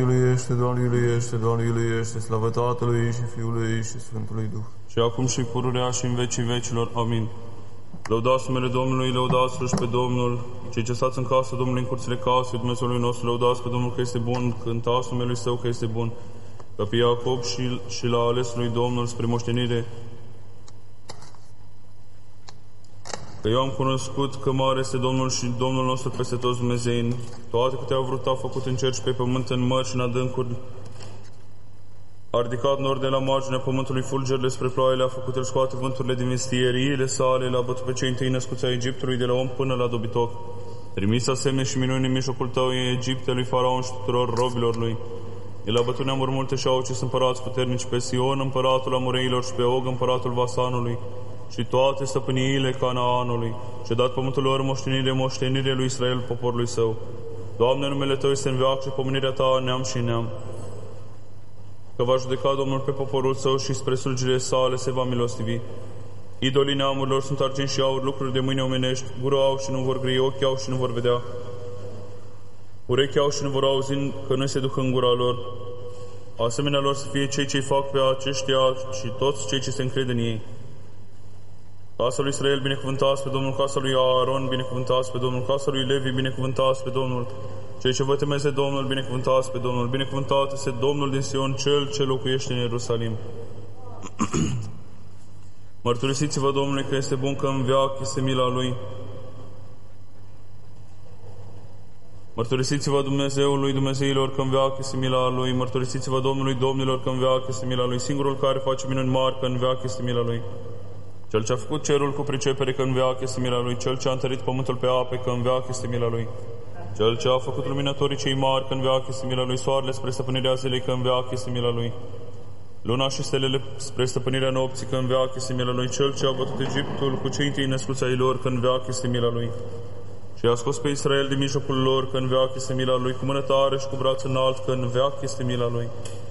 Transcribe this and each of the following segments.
Iulește, Doamne, iulește, Doamne, iulește, slavă Tatălui și Fiului și Sfântului Duh. Și acum și pururea și în vecii vecilor. Amin. Lăudați numele Domnului, lăudați-L pe Domnul, cei ce stați în casă Domnului, în curțile casei Dumnezeului nostru, lăudați pe Domnul că este bun, cântați numele Său că este bun, ca pe Iacob și la ales lui Domnul spre moștenire. Că eu am cunoscut că mare este Domnul și Domnul nostru peste toți Dumnezeii. Toate câte au vrut a făcut în cer și pe pământ, în mări și în adâncuri. A ridicat nori de la marginea pământului, fulgerile spre ploaie, a făcut el scoate vânturile din mistieriile sale, l-a bătut pe cei întâi născuți ai Egiptului, de la om până la dobitoc. Trimis semne și minuni în mijlocul tău, e Egipte lui Faraon și tuturor robilor lui. El a bătut neamuri multe și au ucis împărați puternici, pe Sion, împăratul Amoreilor, și pe Og, împăratul Vasanului, și toate stăpâniile Canaanului, și a dat pământul lor moștenire lui Israel, poporului său. Doamne, numele Tău este în veac și pomenirea Ta neam și neam. Că va judeca Domnul pe poporul Său și spre slugile sale se va milostivi. Idolii neamurilor sunt argint și aur, lucruri de mâine omenești, gură au și nu vor grăi, ochi au și nu vor vedea, urechi au și nu vor auzi, că nu se duc în gura lor. Asemenea lor să fie cei ce fac pe aceștia și toți cei ce se încred în ei. Casa lui Israel, binecuvântați pe Domnul, casa lui Aaron, binecuvântați pe Domnul, casa lui Levi, binecuvântați pe Domnul. Cei ce vă temeți de Domnul, binecuvântați pe Domnul, binecuvântat este Domnul din Sion, Cel ce locuiește în Ierusalim. Mărturisiți-vă Domnului că este bun, că în veac este mila Lui. Mărturisiți-vă Dumnezeului Dumnezeilor că în veac este mila Lui. Mărturisiți-vă Domnului Domnilor că în veac este mila Lui. Singurul care face minuni mari că în veac este mila Lui. Cel ce a făcut cerul cu pricepere că în veac este mila Lui. Cel ce a întărit pământul pe ape că în veac este mila Lui. Cel ce a făcut luminătorii cei mari că în veac este mila Lui. Soarele spre stăpânirea zilei că în veac este mila Lui. Luna și stelele spre stăpânirea nopții că în veac este mila Lui. Cel ce a bătut Egiptul cu cei întâi născuți ai lor că în veac este mila Lui. Și a scos pe Israel din mijlocul lor că în veac este mila Lui. Cu mână tare și cu braț înalt că în veac este mila Lui.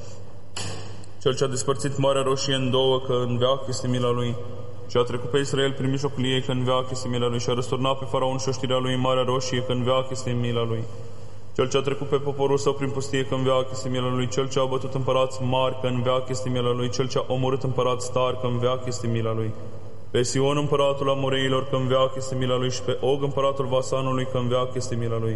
Cel ce a despărțit Marea Roșie în două că în veac este mila Lui. Și a trecut pe Israel prin mijlocul ei că în veac este mila Lui. Și a răsturnat pe Faraon și oștirea lui în Marea Roșie că în veac este mila Lui. Cel ce a trecut pe poporul său prin pustie că în veac este mila Lui. Cel ce a bătut împărați mari că în veac este mila Lui. Cel ce a omorât împărați tari că în veac este mila Lui. Pe Sion împăratul Amoreilor că în veac este mila Lui. Și pe Og împăratul Vasanului că în veac este mila Lui.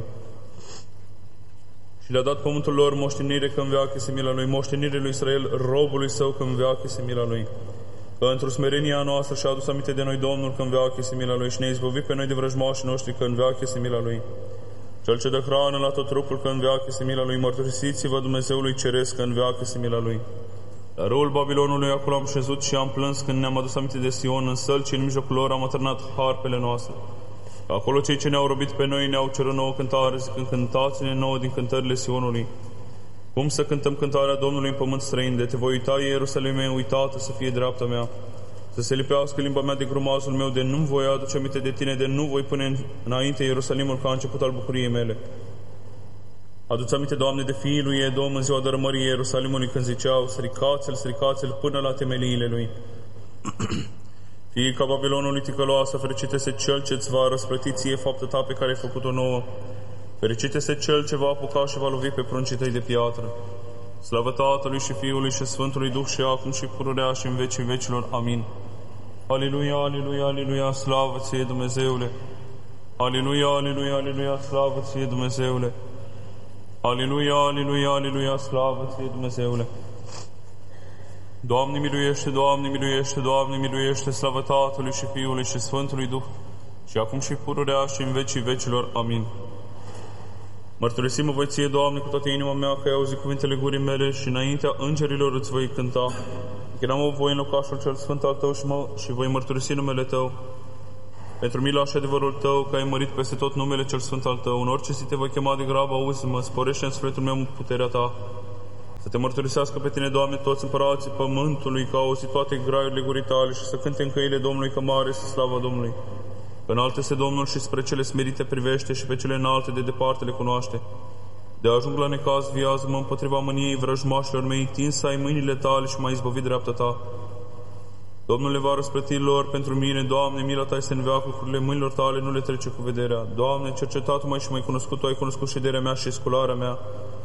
Și le-a dat pământul lor moștenire că în veac este mila Lui. Moștenire lui Israel, robului său că în veac este mila Lui. Că într-o smerenia noastră și-a adus aminte de noi Domnul că în veac este mila Lui. Și ne-a izbăvit pe noi de vrăjmașii noștri că în veac este mila Lui. Cel ce dă hrană la tot trupul că în veac este mila Lui. Mărturisiți-vă Dumnezeului Ceresc că în veac este mila Lui. La râul Babilonului acolo am șezut și am plâns când ne-am adus aminte de Sion. În sălci în mijlocul lor am atârnat harpele noastre. Acolo cei ce ne-au robit pe noi ne-au cerut nouă cântare, zicând: cântați-ne nouă din cântările Sionului. Cum să cântăm cântarea Domnului în pământ străin? De te voi uita, Ierusalime, uitată să fie dreapta mea. Să se lipească limba mea de grumazul meu, de nu voi aduce aminte de tine, de nu voi pune înainte Ierusalimul ca început al bucuriei mele. Adu-ți aminte, Doamne, de fiii lui Edom în ziua dărâmării Ierusalimului, când ziceau: stricați-l până la temeliile lui. Fii ca Babilonului ticăloasă, fericit este cel ce-ți va răsplăti ție fapta ta pe care ai făcut-o nouă. Fericit este cel ce va apuca și va lovi pe pruncii tăi de piatră. Slavă Tatălui și Fiului și Sfântului Duh și acum și pururea și în vecii vecilor. Amin. Aleluia, aleluia, aleluia, slavă ție, Dumnezeule! Aleluia, aleluia, aleluia, slavă ție, Dumnezeule! Aleluia, aleluia, aleluia, slavă ție, Dumnezeule! Doamne miluiește, Doamne miluiește, Doamne miluiește, slavă Tatălui și Fiului și Sfântului Duh și acum și pururea și în vecii vecilor. Amin. Mărturisim-mă voi ție, Doamne, cu toată inima mea, că ai auzit cuvintele gurii mele și înaintea îngerilor îți voi cânta. Chinam-o voi în locașul cel sfânt al Tău și voi mărturisi numele Tău. Pentru mila și adevărul Tău, că ai mărit peste tot numele cel sfânt al Tău. În orice zi te voi chema de grabă, auzi-mă, sporește în sufletul meu puterea Ta. Să te mărturisească pe Tine, Doamne, toți împărații pământului, că au auzit toate graiurile gurii Tale și să cânte în căile Domnului, că mare este slava Domnului. Că înalt este Domnul și spre cele smerite privește și pe cele înalte de departe le cunoaște. De ajung la necaz, viază-mă împotriva mâniei vrăjmașilor mei, tins ai mâinile Tale și m-ai izbăvit dreapta Ta. Domnul le va răsplăti lor pentru mine, Doamne, mila Ta este în veac, lucrurile mâinilor Tale nu le trece cu vederea. Doamne, cercetat-mă și m-ai cunoscut, Tu ai cunoscut șederea mea și scularea mea.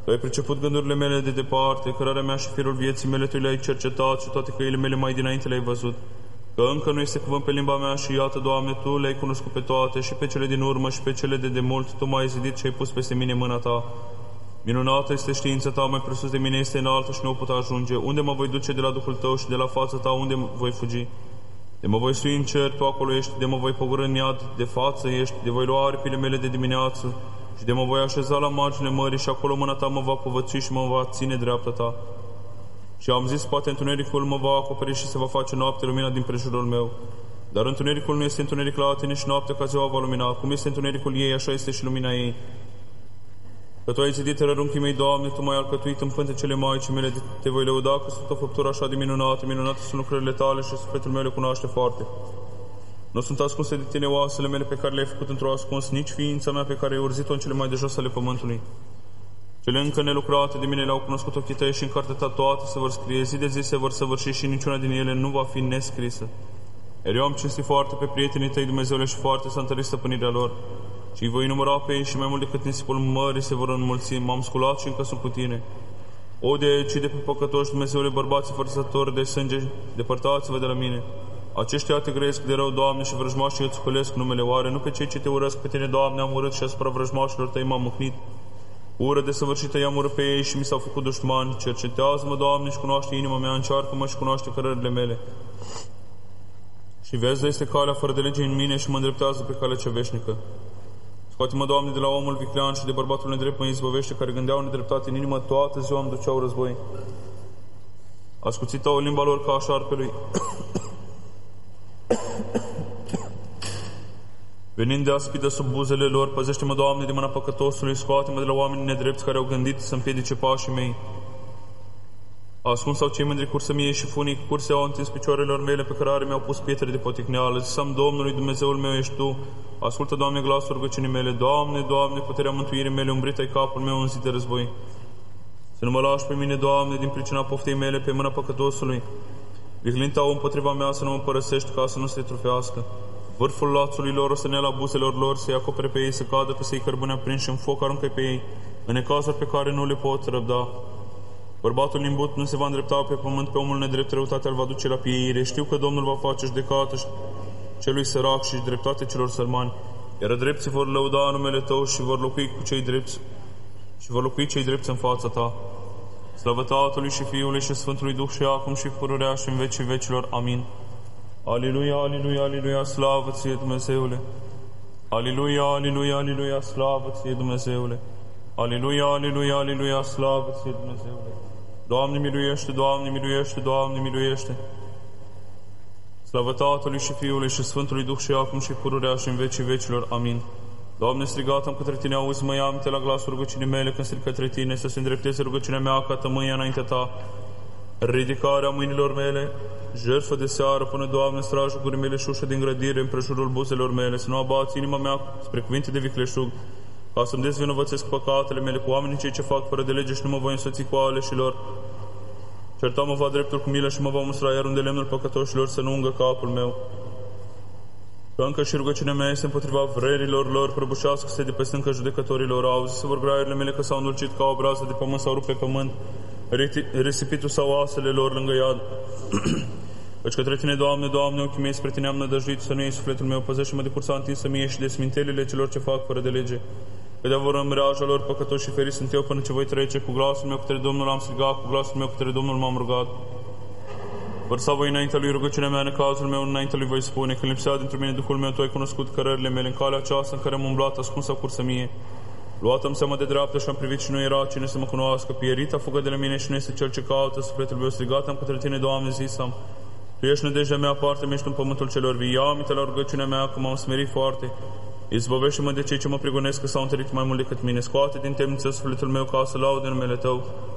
Tu ai priceput gândurile mele de departe, cărarea mea și firul vieții mele Tu le-ai cercetat și toate căile mele mai dinainte le-ai văzut. Că încă nu este cuvânt pe limba mea și iată, Doamne, Tu le-ai cunoscut pe toate și pe cele din urmă și pe cele de demult. Tu m-ai zidit și ai pus peste mine mâna Ta. Minunată este știința Ta, mai presus de mine este înaltă și nu o pot ajunge. Unde mă voi duce de la Duhul Tău și de la fața Ta, unde voi fugi? De mă voi sui în cer, Tu acolo ești, de mă voi pogorî în iad, de față ești, de voi lua aripile mele de dimineață și de mă voi așeza la marginile mării și acolo mâna Ta mă va povățui și mă va ține dreapta Ta. Și am zis, poate întunericul mă va acoperi și se va face noapte lumina din prejurul meu. Dar întunericul nu este întuneric la tine și noaptea ca ziua va lumina. Cum este întunericul ei, așa este și lumina ei. Că Tu ai zidit rărunchii mei, Doamne, Tu m-ai alcătuit în pântecele Maicii mele, Te voi lăuda că sunt o făptură așa de minunată, minunate sunt lucrările Tale și sufletul meu le cunoaște foarte. Nu sunt ascunse de Tine oasele mele pe care le-ai făcut într-o ascuns, nici ființa mea pe care ai urzit-o în cele mai de jos ale pământului. Cele încă nelucrate de mine le-au cunoscut ochii Tăi și în cartea Ta toate se vor scrie, zi de zi se vor săvârși și niciuna din ele nu va fi nescrisă. Iar eu am cinstit foarte pe prietenii Tăi, Dumnezeule, și foarte s-a întărit stăpânirea lor. Și îi voi număra pe ei și mai mult decât nisipul mării se vor înmulți. M-am sculat și încă sunt cu Tine. O, de aici, de pe păcătoși, Dumnezeule, bărbații fărăsători de sânge, depărtați-vă de la mine. Aceștia Te grăiesc de rău, Doamne, și vrăjmașii îți spălesc numele. Oare nu pe cei ce Te urăsc pe Tine, Doamne, am urât și asupra vrăjmașilor Tăi m-am mâhnit? Ură desăvârșită i-am urât pe ei și mi s-au făcut dușmani. Cercetează-mă, Doamne, și cunoaște inima mea, încearcă-mă și cunoaște cărările mele. Și vezi de este calea fără de lege în mine și mă îndreptează pe calea cea veșnică. Scoate-mă, Doamne, de la omul viclean și de bărbatul nedrept mă izbăvește, care gândeau nedreptate în inimă, toată ziua îmi duceau război. Ascuțitau limba lor ca a șarpelui. Venind de aspidă sub buzele lor, păzește-mă, Doamne, de mâna păcătosului, scoate-mă de la oamenii nedrepți care au gândit să împiedice pașii mei. Ascuns sau cei mândri cursă mie și funii curse au întins picioarelor mele, pe cărare mi-au pus pietre de poticneală. Zisam, Domnului, Dumnezeul meu ești Tu. Ascultă, Doamne, glasul rugăciunii mele. Doamne, Doamne, puterea mântuirii mele, umbrit ai capul meu în zi de război. Să nu mă lași pe mine, Doamne, din pricina poftei mele pe mâna păcătosului. Viclinta o împotriva mea să nu mă părăsești, ca să nu se trufească. Vârful lațului lor o să ne la buzelor lor, să-i acopere pe ei, să cadă, că să-i cărbune aprinși în foc, aruncă pe ei, în necazuri pe care nu le pot răbda. Bărbatul limbut nu se va îndrepta pe pământ, pe omul nedrept răutatea îl va duce la pieire. Știu că Domnul va face judecată celui sărac și dreptate celor sărmani, iar drepții vor lăuda numele Tău și vor locui cu cei drepți cei drepți în fața Ta. Slavă Tatălui și Fiului și Sfântului Duh și acum și pururea și în vecii vecilor. Amin. Aleluia, aleluia, aleluia, slavă Ție, Dumnezeule! Aleluia, aleluia, aleluia, slavă Ție, Dumnezeule! Aleluia, aleluia, aleluia, slavă Ție, Dumnezeule! Doamne, miluiește, Doamne, miluiește, Doamne, miluiește! Slavă Tatălui și Fiului și Sfântului Duh și acum și pururea și în vecii vecilor. Amin. Doamne, strigat-am către Tine, auzi-mă, ia-mi-te la glasul rugăciunii mele când strig către Tine, să se îndrepteze rugăciunea mea ca tămâia înaintea Ta. Ridicarea mâinilor mele, jertfă de seară, până, Doamne, strajul gurii mele și ușă din grădire împrejurul buzelor mele, să nu abați inima mea spre cuvinte de vicleșug, ca să-mi dezvinovățesc păcatele mele cu oamenii cei ce fac fără de lege și nu mă voi însoți cu aleșilor. Certa-mă va dreptul cu milă și mă va mustra, iar unde lemnul păcătoșilor să nu ungă capul meu. Că încă și rugăciunea mea este împotriva vrerilor lor, prăbușească-se de pe stâncă judecătorilor. Auzi să vor graiurile mele că s-au îndulcit ca o brază de pământ, s-au rupt pe pământ, risipitul sau asele lor lângă iad. Căci către Tine, Doamne, Doamne, ochii mei spre Tine am nădăjduit, să nu iei sufletul meu, păzește-mă de cursa întinsă mie și de smintelile celor ce fac fără de lege. Că de-a vor în mreaja lor păcătoși și feriți sunt eu până ce voi trece. Cu glasul meu către Domnul am strigat, cu glasul meu către Domnul m-am rugat. Vărsa voi înaintea Lui rugăciunea mea, necazul meu înaintea Lui voi spune. Când lipsea dintr-o mine Duhul meu, Tu ai cunoscut cărările mele, în calea aceasta în care am umblat, ascunsă cursă mie. Luat-am seama de dreaptă și am privit și nu era cine să mă cunoască. Pierita fugă de la mine și nu este cel ce caută sufletul meu. Strigat am către Tine, Doamne, zisam. Tu ești nădejdea mea, parte-mi ești în pământul celor vii. Ia-mi-te la rugăciunea mea, că m-am smerit foarte. Izbăvește-mă de cei ce mă prigonesc, că s-au întărit mai mult decât mine. Scoate din temniță sufletul meu, ca să laude numele Tău.